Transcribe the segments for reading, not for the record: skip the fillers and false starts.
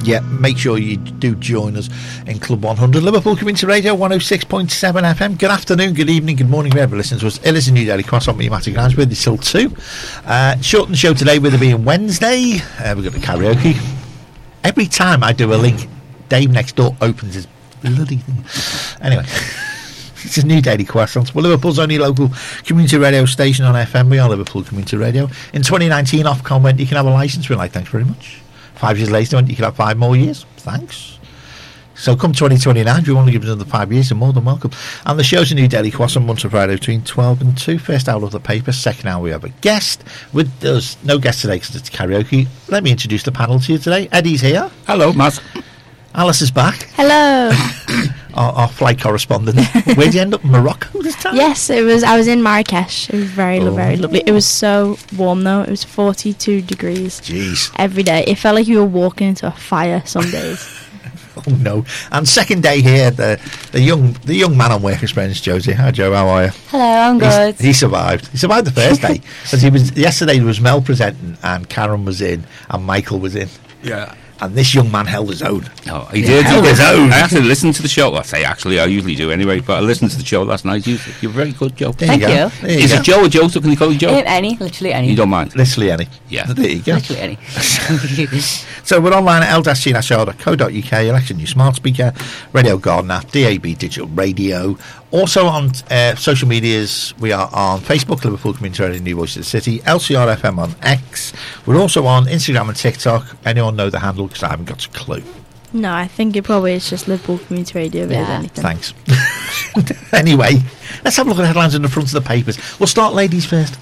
Yeah, make sure you do join us in Club 100. Liverpool Community Radio 106.7 FM. Good afternoon, good evening, good morning, wherever listening to us. It is a New Daily Cross on me, Matty Grimes, with you till 2. Shortened show today with it being Wednesday. We've got the karaoke. Every time I do a link, Dave next door opens his bloody thing. Anyway, it's a New Daily Croissant. Well, Liverpool's only local community radio station on FM. We are Liverpool Community Radio. In 2019, Ofcom went, you can have a licence. We're like, thanks very much. 5 years later, you can have 5 more years. Thanks. So come 2029, if you want to give us another 5 years, you're more than welcome. And the show's a New Daily Croissant, Monday to Friday between 12 and 2. First hour of the paper. Second hour we have a guest. With us, no guest today because it's karaoke. Let me introduce the panel to you today. Eddie's here. Hello, Matt. Alice is back. Hello. Our flight correspondent. Where'd you end up? Morocco this time? Yes, I was in Marrakesh. It was very lovely. It was so warm though. It was 42 degrees. Jeez. Every day. It felt like you were walking into a fire some days. Oh no. And second day here, the young man on work experience, Josie. Hi Joe, how are you? Hello, I'm good. He survived. He survived the first day. Because yesterday was Mel presenting and Karen was in and Michael was in. Yeah. And this young man held his own. Oh, he did. Held his own. I actually listened to the show. I usually do anyway, but I listened to the show last night. You're very good, Joe. Thank you. Is it Joe or Joe? So can you call you Joe? Literally any. You don't mind? Literally any. Yeah. There you go. Literally any. So we're online at l-cnashar.co.uk, Alexa new smart speaker, Radio Garden app, DAB digital radio. Also on social medias, we are on Facebook, Liverpool Community Radio, New Voice of the City, LCR FM on X. We're also on Instagram and TikTok. Anyone know the handle? Because I haven't got a clue. No, I think it probably is just Liverpool Community Radio. Anything. Thanks. Anyway, let's have a look at the headlines in the front of the papers. We'll start ladies first.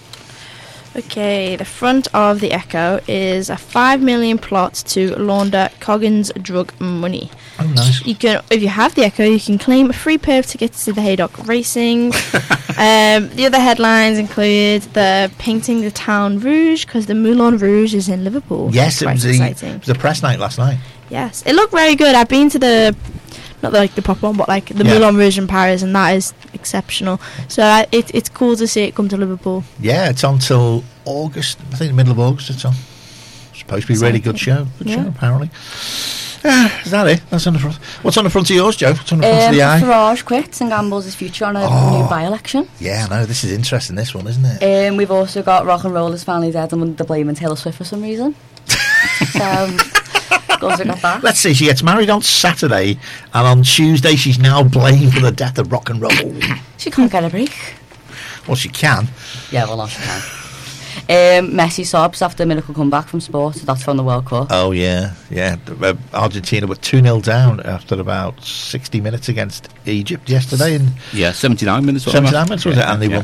Okay, the front of the Echo is a $5 million plot to launder Coggins drug money. Oh, nice. You can, if you have the Echo, you can claim free perv tickets to the Haydock Racing. The other headlines include the painting the town Rouge, because the Moulin Rouge is in Liverpool. Yes, it was a press night last night. Yes, it looked very good. I've been to the, not like the proper one, but like the Moulin Rouge in Paris, and that is exceptional. So it's cool to see it come to Liverpool. Yeah, it's on till August. I think the middle of August it's on. It's supposed to be a really good show. Show, apparently. Is that it? That's on the front. What's on the front of yours, Joe? What's on the front of the eye? Farage quits and gambles his future on a new by-election. Yeah, I know. This is interesting, this one, isn't it? We've also got Rock and Roll is finally dead and they're blaming Taylor Swift for some reason. So... also got that. Let's see, she gets married on Saturday and on Tuesday she's now blamed for the death of rock and roll. She can't get a break. Well, she can. Yeah, well, not she can. Messi sobs after a miracle comeback from sport. That's from the World Cup. Oh, yeah. Argentina were 2-0 down after about 60 minutes against Egypt yesterday. And 79 minutes. 79 minutes, was it? And they won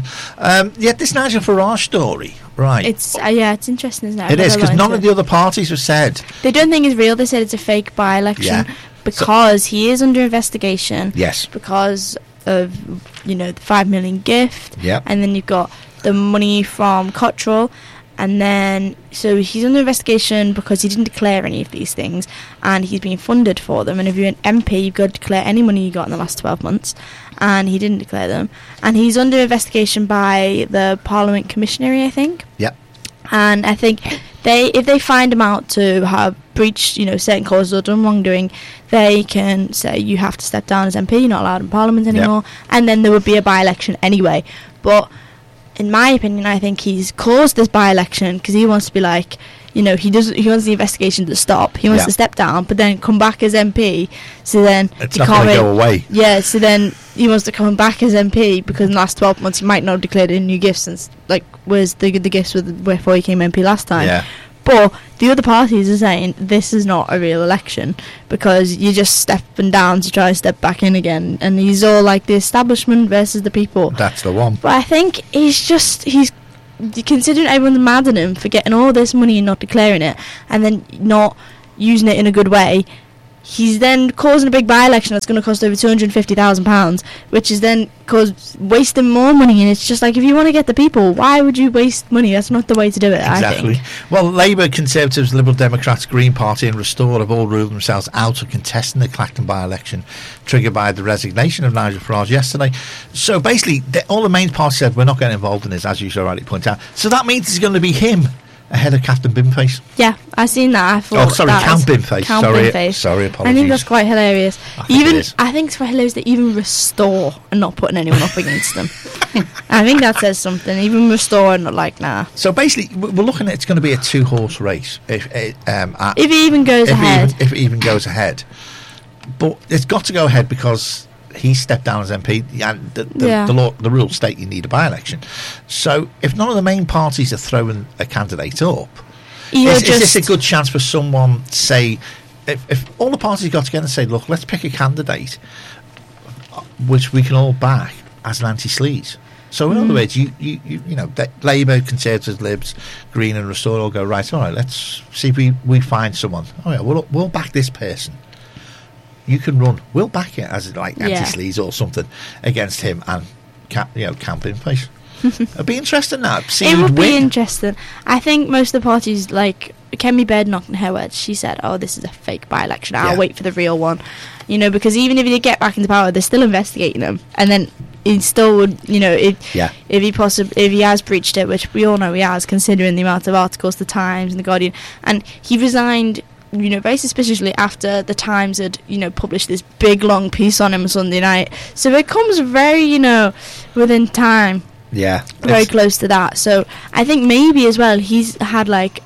3-2. This Nigel Farage story, right. It's interesting, isn't it? It is, because none of the other parties have said. They don't think it's real. They said it's a fake by-election because he is under investigation. Yes. Because of, the $5 million gift. Yeah. And then you've got the money from Cottrell, and then so he's under investigation because he didn't declare any of these things, and he's being funded for them. And if you're an MP, you've got to declare any money you got in the last 12 months, and he didn't declare them. And he's under investigation by the Parliament Commissionary, I think. Yep. And I think if they find him out to have breached, certain causes or done wrongdoing, they can say you have to step down as MP. You're not allowed in Parliament anymore, and then there would be a by-election anyway. But in my opinion, I think he's caused this by-election because he wants to be like, he wants the investigation to stop. He wants to step down, but then come back as MP. So then it's not going to go away. Yeah. So then he wants to come back as MP because in the last 12 months he might not have declared any new gifts since where's the gifts before he came MP last time. Yeah. But the other parties are saying this is not a real election because you're just stepping down to try and step back in again. And he's all like the establishment versus the people. That's the one. But I think he's considering everyone's mad at him for getting all this money and not declaring it and then not using it in a good way. He's then causing a big by-election that's going to cost over £250,000, which is then wasting more money. And it's just like, if you want to get the people, why would you waste money? That's not the way to do it, exactly. I think. Well, Labour, Conservatives, Liberal Democrats, Green Party and Restore have all ruled themselves out of contesting the Clacton by-election, triggered by the resignation of Nigel Farage yesterday. So basically, all the main parties said, we're not getting involved in this, as you so rightly point out. So that means it's going to be him ahead of Captain Binface. Yeah, I seen that. I thought Count Binface. Count Sorry, Binface. sorry, apologies. I think that's quite hilarious. I think it's quite hilarious that even Restore and not putting anyone up against them. I think that says something. Even Restore and not like, nah. So basically, we're looking at it's going to be a 2-horse race if it even goes ahead. If it even goes ahead, but it's got to go ahead because he stepped down as MP, and the rules state you need a by-election. So if none of the main parties are throwing a candidate up, is this a good chance for someone, say, if all the parties got together and say, look, let's pick a candidate which we can all back as an anti-Sleaze. So in other words, you know, Labour, Conservatives, Libs, Green and Restore all go, right, all right, let's see if we find someone. Oh yeah, we'll back this person. You can run. We'll back it as like anti-Sleaze or something against him and Count Binface. It'd be interesting now. It would be interesting. I think most of the parties, like Kemi Badenoch and Howard, she said, "Oh, this is a fake by-election. I'll wait for the real one." You know, because even if they get back into power, they're still investigating them, and then he still would, you know, if he has breached it, which we all know he has, considering the amount of articles the Times and the Guardian, and he resigned, you know, very suspiciously after the Times had, you know, published this big long piece on him Sunday night. So it comes very, you know, within time. Yeah. Very close to that. So I think maybe as well he's had like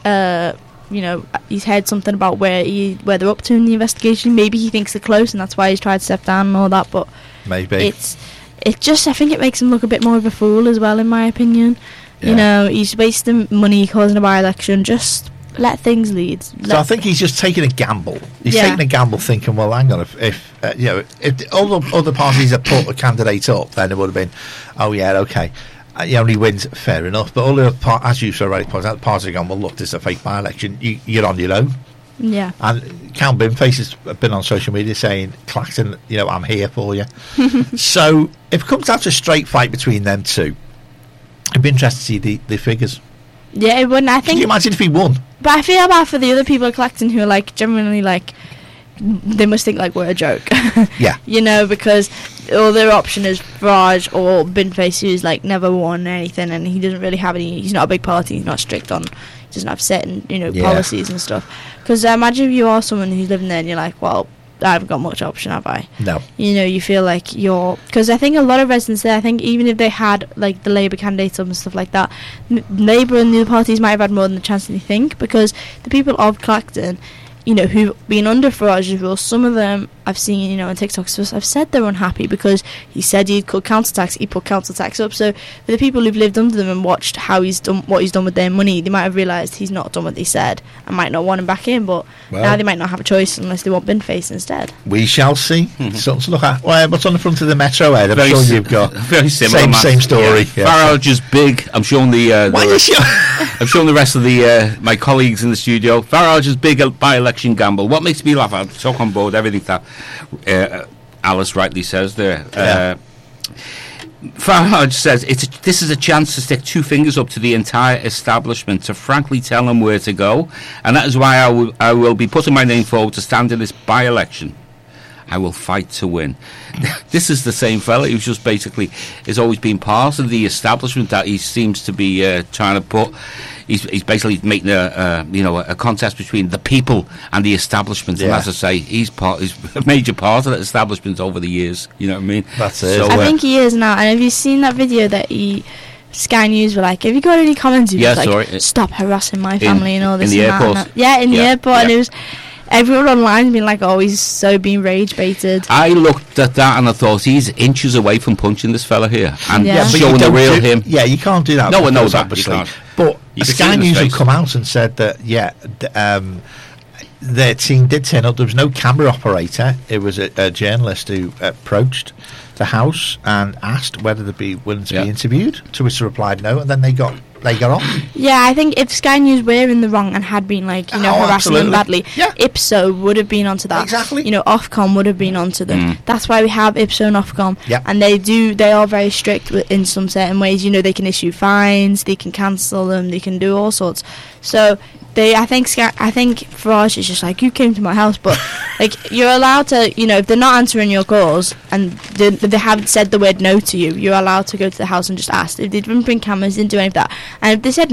you know, he's heard something about where they're up to in the investigation. Maybe he thinks they're close and that's why he's tried to step down and all that, but maybe it just, I think it makes him look a bit more of a fool as well, in my opinion. You know, he's wasting money causing a by-election. Just let things lead. So I think he's just taking a gamble. He's taking a gamble, thinking, well, hang on, if you know, if all the other parties had put a candidate up, then it would have been, oh yeah, okay, he only wins, fair enough. But all the other as you so rightly pointed out, the parties are going, well, look, this is a fake by-election. You're on your own. Yeah. And Count Binface has been on social media saying, Clacton, you know, I'm here for you. So if it comes down to a straight fight between them two, it'd be interesting to see the figures. Yeah, it wouldn't. I think. Can you imagine if he won? But I feel bad for the other people at Clacton who are like genuinely like, they must think like we're a joke. Yeah. You know, because all their option is Farage or Binface, who's like never won anything, and he doesn't really have any. He's not a big party. He's not strict on. He doesn't have certain, you know, policies and stuff. Because imagine if you are someone who's living there and you're like, well, I haven't got much option, have I? No. You know, you feel like you're... Because I think a lot of residents there, I think even if they had, like, the Labour candidates up and stuff like that, Labour and the other parties might have had more than a chance than you think, because the people of Clacton, you know, who've been under Farage's rule, some of them I've seen, you know, on TikTok, so I've said they're unhappy because he said he'd cut council tax, he put council tax up. So for the people who've lived under them and watched how he's done, what he's done with their money, they might have realised he's not done what they said and might not want him back in, but now they might not have a choice unless they want Binface instead. We shall see. Something to look at. Well, what's on the front of the Metro, Ed? I'm sure you've got very similar. Same story. Yeah. Farage is big. I'm showing I'm showing the rest of the my colleagues in the studio. Farage is big by-election gamble. What makes me laugh? I talk on board everything that Alice rightly says there. Farage says this is a chance to stick two fingers up to the entire establishment to frankly tell them where to go, and that is why I will be putting my name forward to stand in this by-election. I will fight to win. This is the same fella who's just basically has always been part of the establishment that he seems to be trying to put. He's basically making a contest between the people and the establishment. Yeah. And as I say, he's a major part of that establishment over the years. You know what I mean? That's it. So, I think he is now. And have you seen that video that Sky News were like, have you got any comments? He was like, stop harassing my family and all this. In the airport. The airport. And it was... Everyone online has been like, oh, he's so being rage baited. I looked at that and I thought, he's inches away from punching this fella here and showing the real him. Yeah, you can't do that. No one knows that, obviously. You can't. But Sky News have come out and said that, their team did turn up. There was no camera operator. It was a journalist who approached the house and asked whether they'd be willing to be interviewed, to which they replied no, and then they got off. Yeah, I think if Sky News were in the wrong and had been like, harassing them badly, Ipso would have been onto that. Exactly. You know, Ofcom would have been onto them. That's why we have Ipso and Ofcom. Yep. And they are very strict in some certain ways. You know, they can issue fines, they can cancel them, they can do all sorts. So I think Farage is just like, you came to my house, but like you're allowed to, you know, if they're not answering your calls and they haven't said the word no to you, you're allowed to go to the house and just ask. If they didn't bring cameras, didn't do any of that, and if they said no,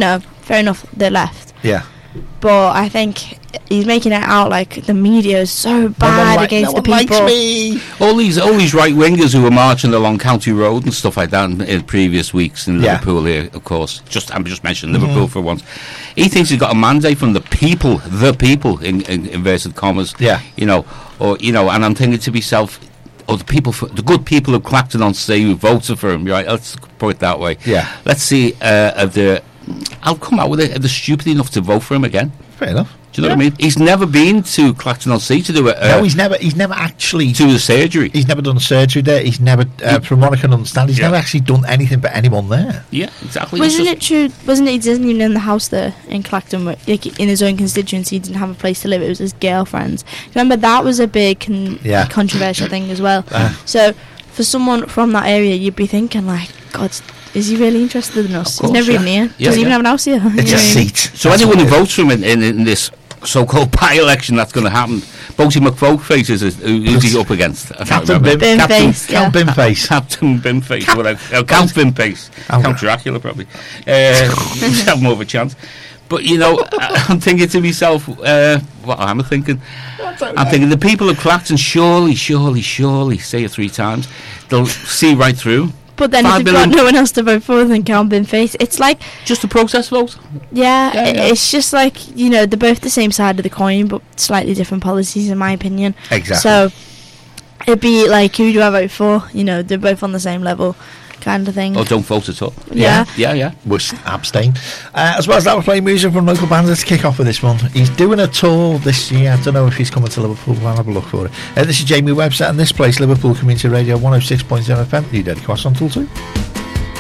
fair enough, they left. Yeah. But I think he's making it out like the media is so bad against the people. Me. All these right wingers who were marching along County Road and stuff like that in previous weeks in Liverpool here, of course. I'm just mentioning Liverpool for once. He thinks he's got a mandate from the people in inverted commas. Yeah. And I'm thinking to myself, the good people of Clacton-on-Sea who voted for him, right? Let's put it that way. Yeah. Let's see I'll come out with it if they're stupid enough to vote for him again. Fair enough. Do you know what I mean? He's never been to Clacton-on-Sea to do it. No, he's never actually do the surgery. He's never done surgery there. He's never, from what I can understand, he's never actually done anything but anyone there. Yeah, exactly. Wasn't it true? Wasn't it? He doesn't even in the house there in Clacton, like in his own constituency, he didn't have a place to live. It was his girlfriend's. Remember that was a big controversial thing as well. So for someone from that area, you'd be thinking like, God, is he really interested in us? He's never even here. Doesn't even have an house here. It's a seat. So anyone who votes for him in this so-called by-election that's going to happen, Boaty McFoakface who's he up against? Captain Bimface. Count Bimface. Captain Bimface. Count Bimface. Count Dracula, probably. Have more of a chance. But, I'm thinking to myself, what am I thinking? I'm thinking the people of Clacton surely, say it 3 times, they'll see right through. But then if you've got no one else to vote for than Count Bimface, it's like... Just a protest vote? Yeah, it's just like, they're both the same side of the coin, but slightly different policies, in my opinion. Exactly. So, it'd be like, who do I vote for? They're both on the same level, kind of thing. Or don't vote at all. Yeah. Must abstain. As well as that, we're playing music from local bands. Let's kick off with this one. He's doing a tour this year. I don't know if he's coming to Liverpool. We'll have a look for it. This is Jamie Webster, and this place, Liverpool Community Radio 106.0 FM. New Daily Cross on Tool 2.